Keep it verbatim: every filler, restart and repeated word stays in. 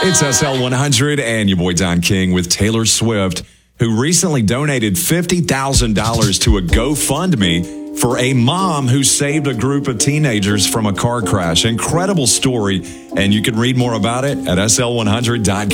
It's S L one hundred and your boy Don King with Taylor Swift, who recently donated fifty thousand dollars to a GoFundMe for a mom who saved a group of teenagers from a car crash. Incredible story, and you can read more about it at S L one hundred dot com.